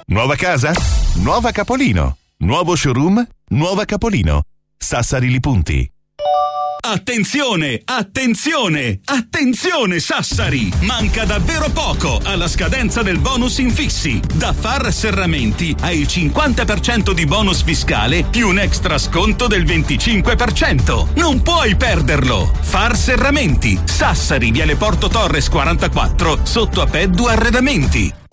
Nuova casa? Nuova Capolino. Nuovo showroom? Nuova Capolino. Sassari Li Punti. Attenzione, attenzione, attenzione Sassari! Manca davvero poco alla scadenza del bonus infissi. Da Far Serramenti hai il 50% di bonus fiscale più un extra sconto del 25%. Non puoi perderlo! Far Serramenti, Sassari, Viale Porto Torres 44, sotto a Peddu Arredamenti.